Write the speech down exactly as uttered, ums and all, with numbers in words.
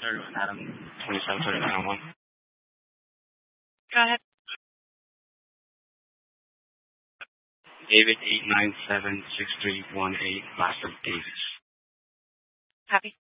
third one, Adam. twenty-seven thirty-nine one. Go ahead. David eight nine seven six three one eight. Last of Davis. Copy.